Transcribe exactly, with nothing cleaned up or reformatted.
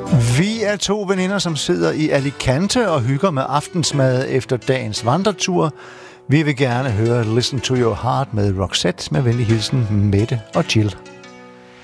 Vi er to veninder, som sidder i Alicante og hygger med aftensmad efter dagens vandretur. Vi vil gerne høre Listen to Your Heart med Roxette med venlig hilsen Mette og Jill.